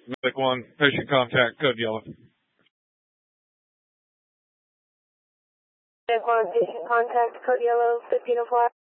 Medic 1, patient contact, code yellow. Medic 1, patient contact, code yellow, 1505.